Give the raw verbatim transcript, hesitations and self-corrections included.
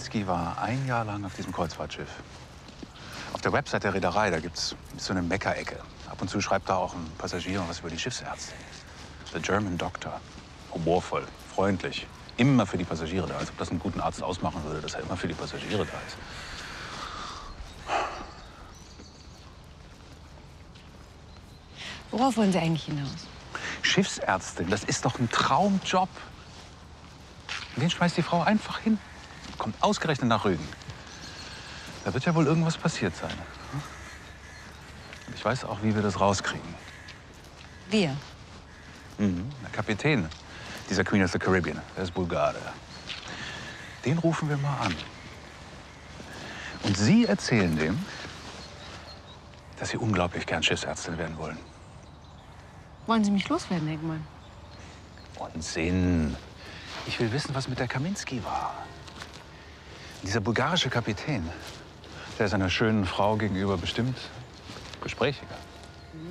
Kaminski war ein Jahr lang auf diesem Kreuzfahrtschiff. Auf der Website der Reederei, da gibt's so eine Meckerecke. Ab und zu schreibt da auch ein Passagier was über die Schiffsärztin. The German Doctor. Humorvoll, freundlich. Immer für die Passagiere da. Als ob das einen guten Arzt ausmachen würde, dass er immer für die Passagiere da ist. Worauf wollen Sie eigentlich hinaus? Schiffsärztin, das ist doch ein Traumjob. Den schmeißt die Frau einfach hin. Kommt ausgerechnet nach Rügen. Da wird ja wohl irgendwas passiert sein. Und ich weiß auch, wie wir das rauskriegen. Wir? Mhm. Der Kapitän dieser Queen of the Caribbean, der ist Bulgare. Den rufen wir mal an. Und Sie erzählen dem, dass Sie unglaublich gern Schiffsärztin werden wollen. Wollen Sie mich loswerden, Eggmann? Unsinn. Ich will wissen, was mit der Kaminski war. Dieser bulgarische Kapitän, der ist einer schönen Frau gegenüber bestimmt gesprächiger.